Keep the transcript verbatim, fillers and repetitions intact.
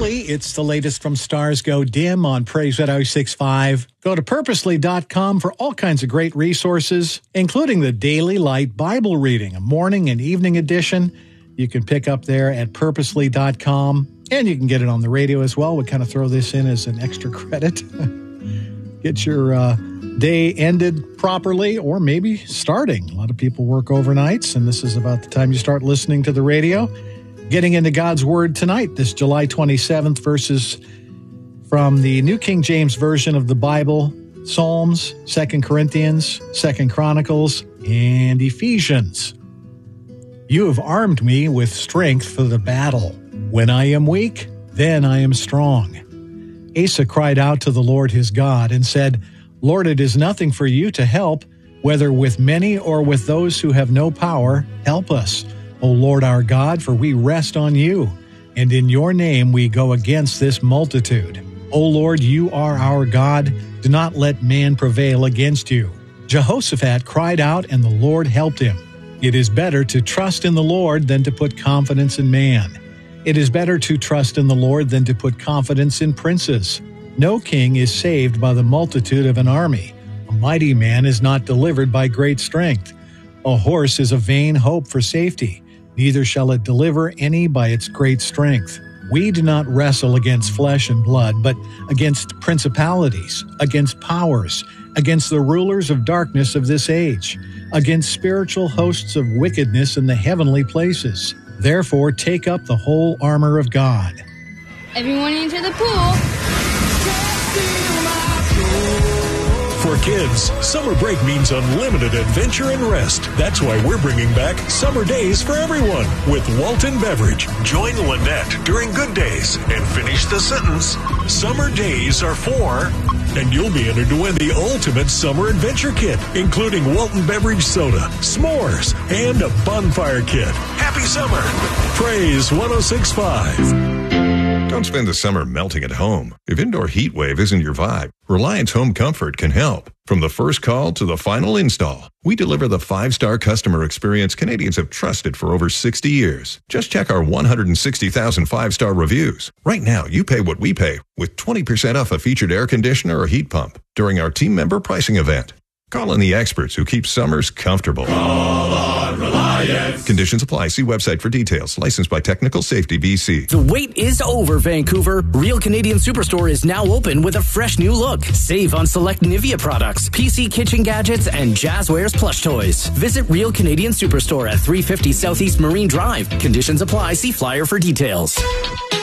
early. It's the latest from Stars Go Dim on Praise Radio sixty-five. Go to purposely dot com for all kinds of great resources, including the Daily Light Bible reading, a morning and evening edition. You can pick up there at purposely dot com, and you can get it on the radio as well. We kind of throw this in as an extra credit. Get your uh, day ended properly, or maybe starting. A lot of people work overnights, and this is about the time you start listening to the radio. Getting into God's Word tonight, this July twenty-seventh, verses from the New King James Version of the Bible, Psalms, Second Corinthians, Second Chronicles, and Ephesians. You have armed me with strength for the battle. When I am weak, then I am strong. Asa cried out to the Lord his God and said, Lord, it is nothing for you to help, whether with many or with those who have no power, help us. O Lord our God, for we rest on you, and in your name we go against this multitude. O Lord, you are our God. Do not let man prevail against you. Jehoshaphat cried out, and the Lord helped him. It is better to trust in the Lord than to put confidence in man. It is better to trust in the Lord than to put confidence in princes. No king is saved by the multitude of an army. A mighty man is not delivered by great strength. A horse is a vain hope for safety. Neither shall it deliver any by its great strength. We do not wrestle against flesh and blood, but against principalities, against powers, against the rulers of darkness of this age, against spiritual hosts of wickedness in the heavenly places. Therefore, take up the whole armor of God. Everyone into the pool. For kids, summer break means unlimited adventure and rest. That's why we're bringing back Summer Days for Everyone with Walton Beverage. Join Lynette during Good Days and finish the sentence. Summer Days are for... And you'll be entered to win the ultimate summer adventure kit, including Walton Beverage Soda, s'mores, and a bonfire kit. Happy summer! Praise one oh six point five. Don't spend the summer melting at home. If indoor heat wave isn't your vibe, Reliance Home Comfort can help. From the first call to the final install, we deliver the five-star customer experience Canadians have trusted for over sixty years. Just check our one hundred sixty thousand five-star reviews. Right now, you pay what we pay with twenty percent off a featured air conditioner or heat pump during our team member pricing event. Call in the experts who keep summers comfortable. Call on Reliance. Conditions apply. See website for details. Licensed by Technical Safety B C. The wait is over, Vancouver. Real Canadian Superstore is now open with a fresh new look. Save on select Nivea products, P C kitchen gadgets, and Jazzwares plush toys. Visit Real Canadian Superstore at three fifty Southeast Marine Drive. Conditions apply. See flyer for details.